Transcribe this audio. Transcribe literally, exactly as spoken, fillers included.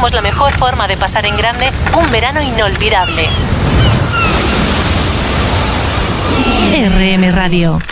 tenemos la mejor forma de pasar en grande un verano inolvidable. R M Radio.